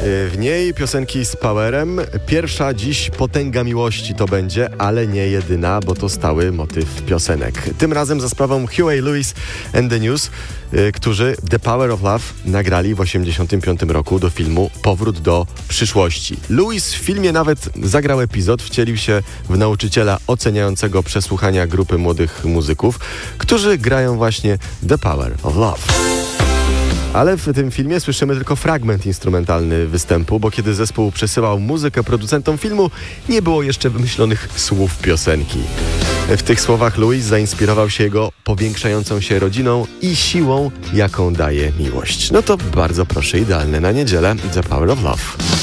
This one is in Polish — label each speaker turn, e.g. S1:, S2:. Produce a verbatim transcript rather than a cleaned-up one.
S1: W niej piosenki z powerem. Pierwsza dziś Potęga miłości to będzie, ale nie jedyna, bo to stały motyw piosenek. Tym razem za sprawą Huey Lewis and the News, którzy The Power of Love nagrali w osiemdziesiątym piątym roku do filmu Powrót do przyszłości. Lewis w filmie nawet zagrał epizod, wcielił się w nauczyciela oceniającego przesłuchania grupy młodych muzyków, którzy grają właśnie The Power of Love. Ale w tym filmie słyszymy tylko fragment instrumentalny występu, bo kiedy zespół przesyłał muzykę producentom filmu, nie było jeszcze wymyślonych słów piosenki. W tych słowach Lewis zainspirował się jego powiększającą się rodziną i siłą, jaką daje miłość. No to bardzo proszę, idealne na niedzielę The Power of Love.